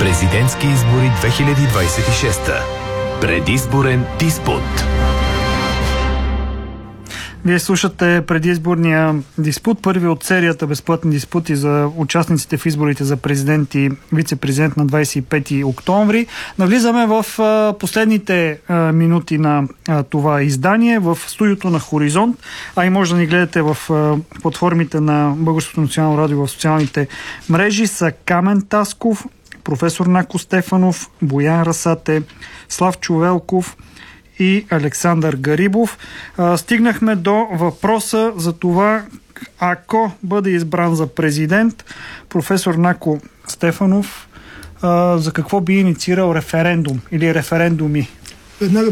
Президентски избори 2026. Предизборен диспут. Вие слушате предизборния диспут, първи от серията безплатни диспути за участниците в изборите за президент и вице-президент на 25 октомври. Навлизаме в последните минути на това издание в студиото на Хоризонт, а и може да ни гледате в платформите на Българското национално радио в социалните мрежи. Са Камен Тасков, професор Нако Стефанов, Боян Расате, Славчо Велков и Александър Гарибов. Стигнахме до въпроса за това, ако бъде избран за президент, професор Нако Стефанов, за какво би инициирал референдум или референдуми? Веднага